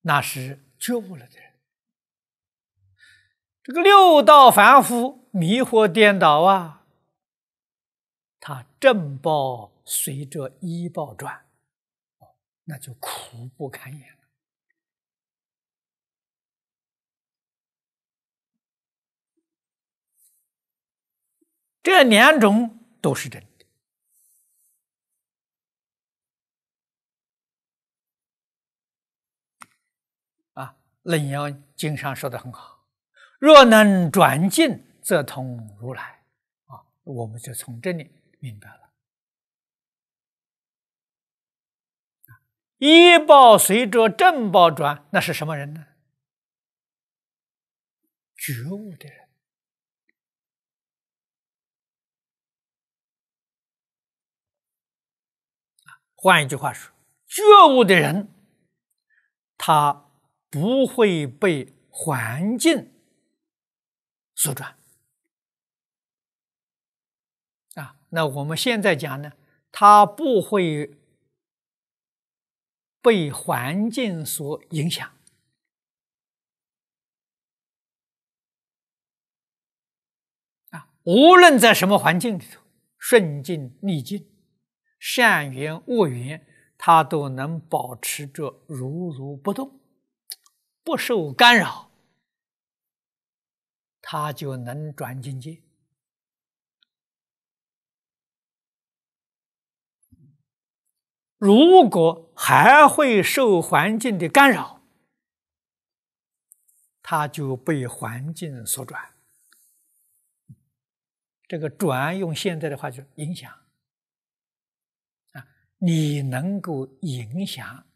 那是觉悟了的人。这个六道凡夫迷惑颠倒啊，他正报随着依报转，那就苦不堪言了。这两种都是真的。楞严经上说的很好，若能转境，则通如来。我们就从这里明白了。依报随着正报转，那是什么人呢？觉悟的人。换一句话说，觉悟的人，他不会被环境所转。那我们现在讲呢，他不会被环境所影响。无论在什么环境里头，顺境逆境，善缘恶缘，他都能保持着如如不动，不受干扰，他就能转境界。如果还会受环境的干扰，他就被环境所转。这个转用现在的话就是影响。你能够影响